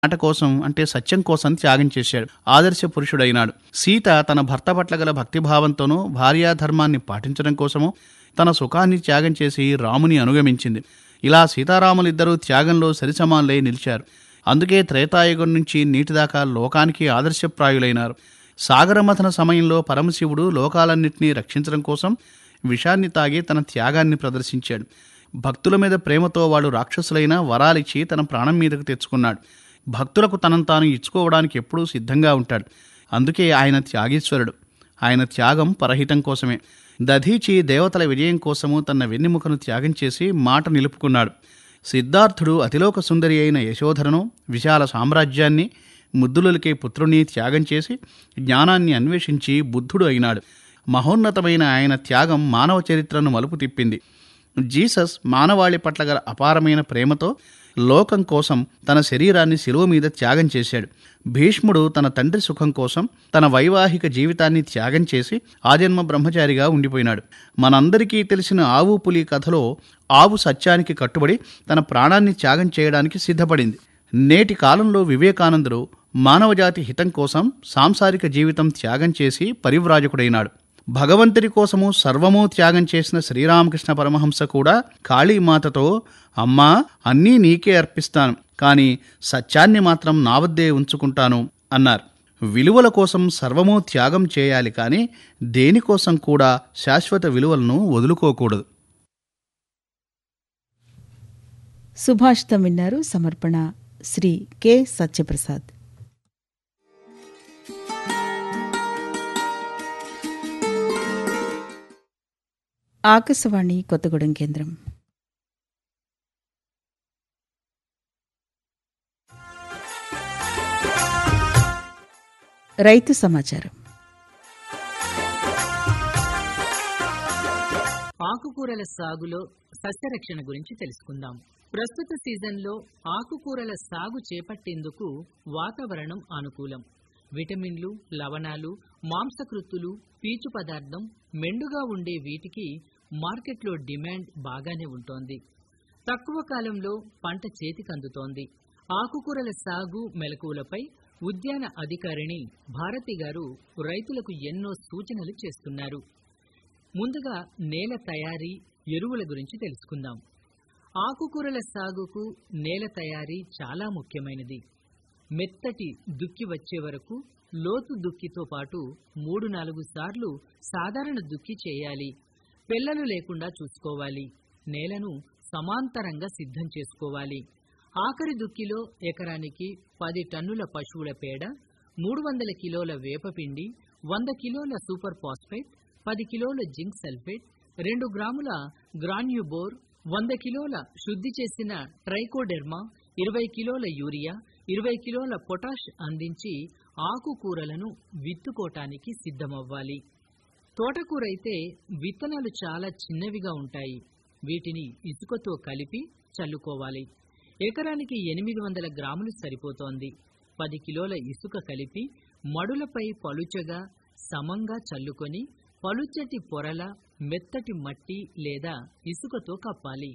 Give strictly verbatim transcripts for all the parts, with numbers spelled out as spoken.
మాట కోసం అంటే సత్యం కోసం త్యాగం చేశాడు. ఆదర్శ పురుషుడైనాడు. సీత తన భర్త పట్ల గల భక్తిభావంతోనూ భార్యాధర్మాన్ని పాటించడం కోసము తన సుఖాన్ని త్యాగం చేసి రాముని అనుగమించింది. ఇలా సీతారాములిద్దరూ త్యాగంలో సరిసమానులై నిలిచారు. అందుకే త్రేతాయుగం నుంచి నీటిదాకా లోకానికి ఆదర్శప్రాయులైనారు. సాగరమథన సమయంలో పరమశివుడు లోకాలన్నింటినీ రక్షించడం కోసం విషాన్ని తాగి తన త్యాగాన్ని ప్రదర్శించాడు. భక్తుల మీద ప్రేమతో వాడు రాక్షసులైన వరాలిచ్చి తన ప్రాణం మీదకు తెచ్చుకున్నాడు. భక్తులకు తనను తాను ఇచ్చుకోవడానికి ఎప్పుడూ సిద్ధంగా ఉంటాడు. అందుకే ఆయన త్యాగేశ్వరుడు. ఆయన త్యాగం పరహితం కోసమే. దధీచి దేవతల విజయం కోసము తన వెన్నెముకను త్యాగం చేసి మాట నిలుపుకున్నాడు. సిద్ధార్థుడు అతిలోక సుందరి అయిన యశోధరను, విశాల సామ్రాజ్యాన్ని, ముద్దులకే పుత్రుని త్యాగం చేసి జ్ఞానాన్ని అన్వేషించి బుద్ధుడు అయినాడు. మహోన్నతమైన ఆయన త్యాగం మానవ చరిత్రను మలుపు తిప్పింది. జీసస్ మానవాళి పట్ల గల అపారమైన ప్రేమతో లోకం కోసం తన శరీరాన్ని శిలువ మీద త్యాగం చేశాడు. భీష్ముడు తన తండ్రి సుఖం కోసం తన వైవాహిక జీవితాన్ని త్యాగం చేసి ఆజన్మ బ్రహ్మచారిగా ఉండిపోయినాడు. మనందరికీ తెలిసిన ఆవు పులి కథలో ఆవు సత్యానికి కట్టుబడి తన ప్రాణాన్ని త్యాగం చేయడానికి సిద్ధపడింది. నేటి కాలంలో వివేకానందుడు మానవజాతి హితం కోసం సాంసారిక జీవితం త్యాగం చేసి పరివ్రాజకుడైనాడు. భగవంతుడి కోసము సర్వమూ త్యాగం చేసిన శ్రీరామకృష్ణ పరమహంస కూడా కాళీమాతతో, అమ్మా అన్నీ నీకే అర్పిస్తాను, కానీ సత్యాన్ని మాత్రం నా వద్దే ఉంచుకుంటాను అన్నారు. విలువల కోసం సర్వమూ త్యాగం చేయాలి, కానీ దేనికోసం కూడా శాశ్వత విలువలను వదులుకోకూడదు. సుభాషితం విన్నారు. సమర్పణ శ్రీ కె సత్యప్రసాద్. ఆకాశవాణి కొత్తగూడెం కేంద్రం. రైతు సమాచారం. ఆకుకూరల సాగులో సస్యరక్షణ గురించి తెలుసుకుందాం. ప్రస్తుత సీజన్లో ఆకుకూరల సాగు చేపట్టేందుకు వాతావరణం అనుకూలం. విటమిన్లు, లవణాలు, మాంసకృత్తులు, పీచు పదార్థం మెండుగా ఉండే వీటికి మార్కెట్లో డిమాండ్ బాగానే ఉంటోంది. తక్కువ కాలంలో పంట చేతికందుతోంది. ఆకుకూరల సాగు మెలకువలపై ఉద్యాన అధికారిణి భారతి గారు రైతులకు ఎన్నో సూచనలు చేస్తున్నారు. ముందుగా నేల తయారీ, ఎరువుల గురించి తెలుసుకుందాం. ఆకుకూరల సాగుకు నేల తయారీ చాలా ముఖ్యమైనది. మెత్తటి దుక్కి వచ్చే వరకు లోతు దుక్కితో పాటు మూడు నాలుగు సార్లు సాధారణ దుక్కి చేయాలి. పెళ్లలు లేకుండా చూసుకోవాలి. నేలను సమాంతరంగా సిద్ధం చేసుకోవాలి. ఆఖరి దుక్కిలో ఎకరానికి పది టన్నుల పశువుల పేడ, మూడు వందల కిలోల వేపపిండి, వంద కిలోల సూపర్ ఫాస్ఫేట్, పది కిలోల జింక్ సల్ఫేట్, రెండు గ్రాముల గ్రాన్యుబోర్, వంద కిలోల శుద్ధి చేసిన ట్రైకోడెర్మా, ఇరవై కిలోల యూరియా, ఇరవై కిలోల పొటాష్ అందించి ఆకుకూరలను విత్తుకోటానికి సిద్ధమవ్వాలి. తోటకూరైతే విత్తనాలు చాలా చిన్నవిగా ఉంటాయి. వీటిని ఇసుకతో కలిపి చల్లుకోవాలి. ఎకరానికి ఎనిమిది వందల గ్రాములు సరిపోతోంది. పది కిలోల ఇసుక కలిపి మడులపై పలుచగా సమంగా చల్లుకొని పలుచటి పొరల మెత్తటి మట్టి లేదా ఇసుకతో కప్పాలి.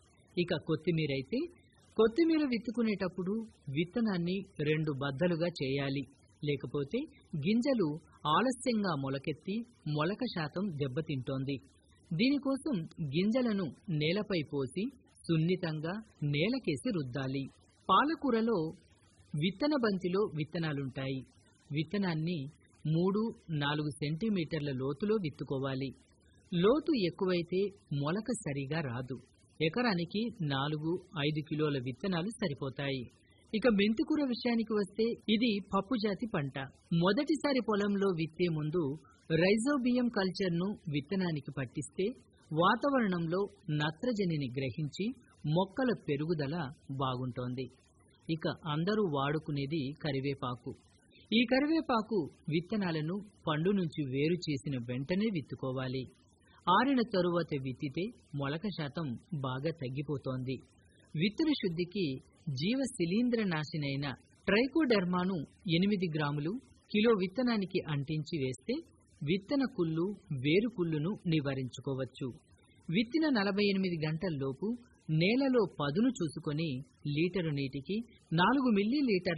ఇక కొత్తిమీరైతే కొత్తిమీర విత్తుకునేటప్పుడు విత్తనాన్ని రెండు బద్దలుగా చేయాలి. లేకపోతే గింజలు ఆలస్యంగా మొలకెత్తి మొలక శాతం దెబ్బతింటోంది. దీనికోసం గింజలను నేలపై పోసి సున్నితంగా నేలకేసి రుద్దాలి. పాలకూరలో విత్తన బంతిలో విత్తనాలుంటాయి. విత్తనాన్ని మూడు నాలుగు సెంటీమీటర్ల లోతులో విత్తుకోవాలి. లోతు ఎక్కువైతే మొలక సరిగా రాదు. ఎకరానికి నాలుగు ఐదు కిలోల విత్తనాలు సరిపోతాయి. ఇక మెంతికూర విషయానికి వస్తే ఇది పప్పు జాతి పంట. మొదటిసారి పొలంలో విత్తే ముందు రైజోబియం కల్చర్ను విత్తనానికి పట్టిస్తే వాతావరణంలో నత్రజనిని గ్రహించి మొక్కల పెరుగుదల బాగుంటోంది. ఇక అందరూ వాడుకునేది కరివేపాకు. ఈ కరివేపాకు విత్తనాలను పండు నుంచి వేరు చేసిన వెంటనే విత్తుకోవాలి. ఆరిన తరువాత విత్తితే మొలక శాతం బాగా తగ్గిపోతోంది. విత్తన శుద్ధికి జీవ శిలీంద్ర నాశినైన ట్రైకోడెర్మాను ఎనిమిది గ్రాములు కిలో విత్తనానికి అంటించి వేస్తే విత్తన కుళ్ళు, వేరు కుళ్ళును నివారించుకోవచ్చు. విత్తిన నలభై ఎనిమిది గంటల్లోపు నేలలో పదును చూసుకొని లీటరు నీటికి నాలుగు మిల్లీ